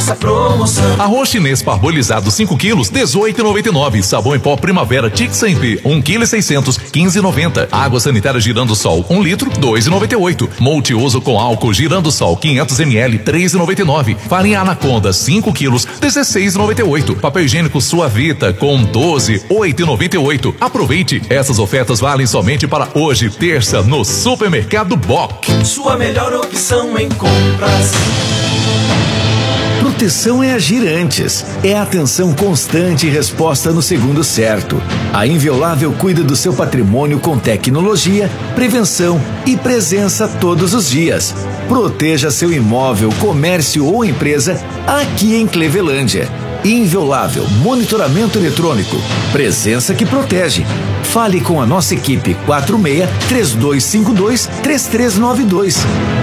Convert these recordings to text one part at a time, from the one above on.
essa promoção. Arroz chinês parbolizado 5 quilos, 18,99. Sabão em pó Primavera Tic Sempre, 1,6 kg, 15,90. Água sanitária Girando-Sol, 1 litro, 2,98. Multiuso com álcool Girando-Sol, 500 ml, 3,99. Farinha Anaconda, 5 quilos, 16,98. Papel higiênico Suavita com 12, 8,98. Aproveite, essas ofertas valem somente para hoje, terça, no Supermercado Boc. Sua melhor opção em compras. Proteção é agir antes, é atenção constante e resposta no segundo certo. A Inviolável cuida do seu patrimônio com tecnologia, prevenção e presença todos os dias. Proteja seu imóvel, comércio ou empresa aqui em Clevelândia. Inviolável, monitoramento eletrônico, presença que protege. Fale com a nossa equipe 46-3252-3392.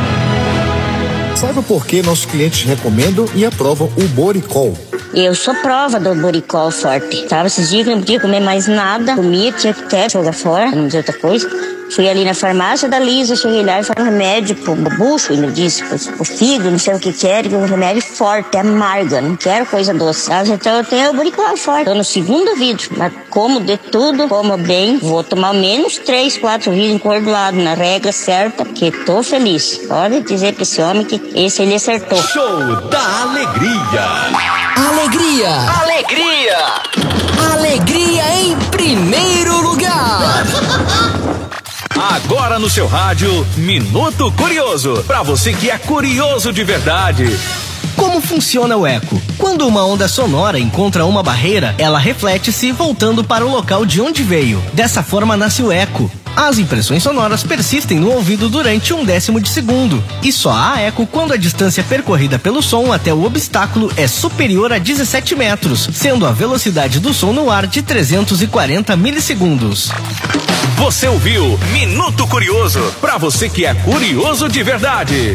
Saiba por que nossos clientes recomendam e aprovam o Boricol. Eu sou prova do Boricol Forte. Tava esses dias que não podia comer mais nada. Comia, tinha que até jogar fora, não dizer outra coisa. Fui ali na farmácia da Lisa, cheguei lá e falei um remédio pro bucho, ele disse, pro fígado, não sei o que quer, que é um remédio forte, amarga, não quero coisa doce. Então eu tenho o Boricol Forte. Tô no segundo vidro, mas como de tudo, como bem, vou tomar ao menos 3, 4 vidros encordoado na regra certa, porque tô feliz. Pode dizer pra esse homem que esse ele acertou. Show da Alegria! Alegria! Alegria! Alegria em primeiro lugar! Agora no seu rádio, Minuto Curioso. Pra você que é curioso de verdade. Como funciona o eco? Quando uma onda sonora encontra uma barreira, ela reflete-se voltando para o local de onde veio. Dessa forma nasce o eco. As impressões sonoras persistem no ouvido durante 1/10 de segundo. E só há eco quando a distância percorrida pelo som até o obstáculo é superior a 17 metros, sendo a velocidade do som no ar de 340 milissegundos. Você ouviu Minuto Curioso, pra você que é curioso de verdade.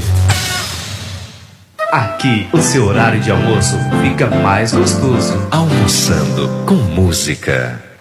Aqui, o seu horário de almoço fica mais gostoso. Almoçando com música.